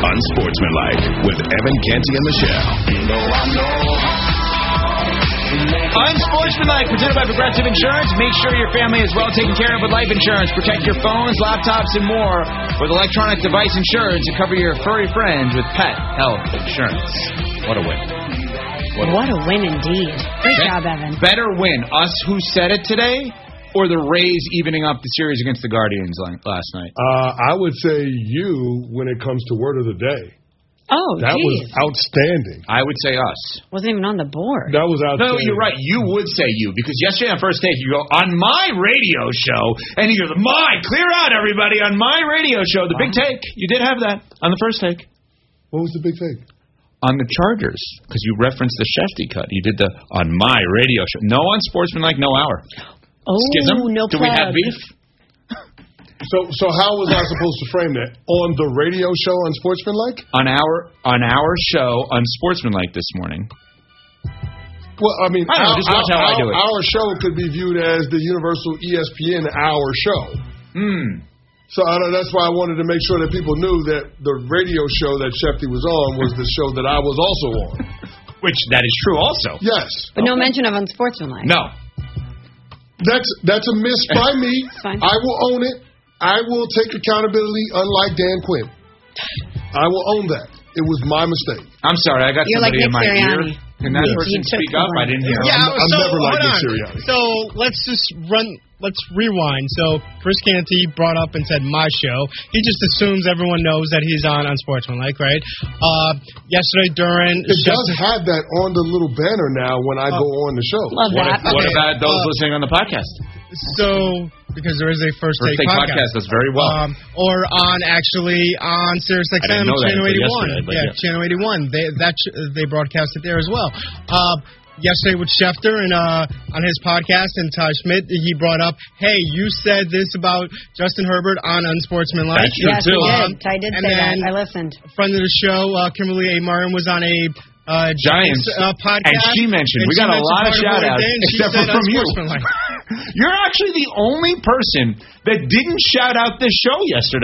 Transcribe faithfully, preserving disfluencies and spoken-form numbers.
Unsportsmanlike with Evan Canty and Michelle. Unsportsmanlike, presented by Progressive Insurance. Make sure your family is well taken care of with life insurance. Protect your phones, laptops, and more with electronic device insurance to cover your furry friends with pet health insurance. What a win. What a, what a win indeed. Great Be- job, Evan. Better win, us who said it today, or the Rays evening up the series against the Guardians last night? Uh, I would say you when it comes to word of the day. Oh, That geez. was outstanding. I would say us. Wasn't even on the board. That was outstanding. No, you're right. You would say you, because yesterday on First Take, you go, on my radio show, and he goes, my, clear out, everybody, on my radio show, the big take. You did have that on the First Take. What was the big take? On the Chargers, because you referenced the Shefty cut. You did the, on my radio show. No Unsportsmanlike, no hour. Oh, Schism? no Do plug. we have beef? So so how was I supposed to frame that? On the radio show on Sportsmanlike? On our on our show on Sportsmanlike this morning. Well, I mean, I don't know, our, just watch how our, I do it. Our show could be viewed as the Universal E S P N Hour show. Hmm. So I don't, that's why I wanted to make sure that people knew that the radio show that Shefty was on was the show that I was also on. Which, that is true also. Yes. But no mention of Unsportsmanlike. No. That's that's a miss by me. Fine. I will own it. I will take accountability, unlike Dan Quinn. I will own that. It was my mistake. I'm sorry, I got You're somebody like in my Nick ear. Sirianni. Can that You- person you took speak the up? one. I didn't hear Yeah, him. I'm so, never like hold Nick on. Sirianni. So let's just run, let's rewind. So Chris Canty brought up and said my show. He just assumes everyone knows that he's on Unsportsmanlike, right? Uh, yesterday during... It does have that on the little banner now when I go on the show. Love What, that. what Okay, about those uh, listening on the podcast? So, because there is a First, First Take, Take podcast. podcast does very well. Um, or on, actually, on Sirius X M, I didn't know that Channel until eighty-one. yesterday, but Yeah, yeah. Channel eighty-one. They, that, they broadcast it there as well. Uh, yesterday with Schefter and uh, on his podcast, and Ty Schmidt, he brought up, hey, you said this about Justin Herbert on Unsportsmanlike. That's true, Yes, too. he Um, did. Ty did and say then that. I listened. A friend of the show, uh, Kimberly A. Martin, was on a uh, Giants. uh, podcast. And she mentioned, and we she got a mentioned lot of Barty shout-outs, Boy Day, and she except said for from you. Unsportsmanlike. You're actually the only person that didn't shout out this show yesterday.